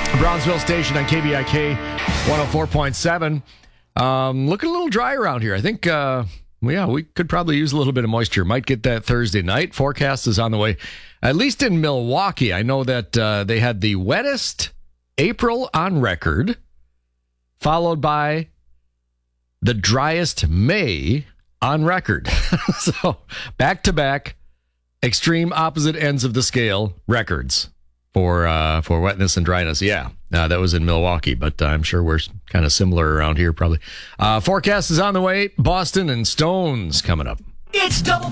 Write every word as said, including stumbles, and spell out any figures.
Brownsville Station on K B I K one oh four point seven. Um, looking a little dry around here. I think, uh, well, yeah, we could probably use a little bit of moisture. Might get that Thursday night. Forecast is on the way, at least in Milwaukee. I know that uh, they had the wettest April on record, followed by the driest May on record. So back to back, extreme opposite ends of the scale records for uh, for wetness and dryness. Yeah, uh, that was in Milwaukee, but uh, I'm sure we're kind of similar around here probably. Uh, forecast is on the way. Boston and Stones coming up. It's double